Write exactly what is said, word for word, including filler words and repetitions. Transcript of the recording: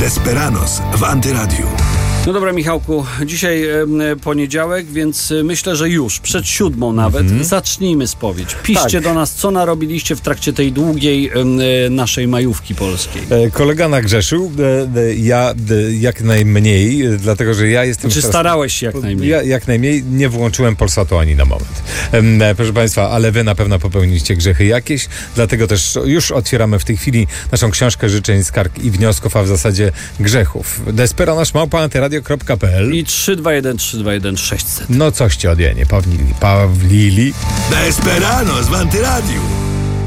Desperanos w Antyradiu. No dobra, Michałku, dzisiaj e, poniedziałek, więc e, myślę, że już przed siódmą nawet mm. zacznijmy spowiedź. Piszcie tak. do nas, co narobiliście w trakcie tej długiej e, naszej majówki polskiej. E, kolega nagrzeszył, e, e, ja e, jak najmniej, e, dlatego, że ja jestem... Czy teraz, starałeś się jak najmniej? Ja jak najmniej nie włączyłem Polsatu ani na moment. E, proszę Państwa, ale wy na pewno popełniliście grzechy jakieś, dlatego też już otwieramy w tej chwili naszą książkę życzeń, skarg i wniosków, a w zasadzie grzechów. Desperanos małpa antyradio kropka p l i trzy dwa jeden trzy dwa jeden sześćset. No coś ci odjenie, Pawlili. Pawlili. Desperanos w Antyradiu.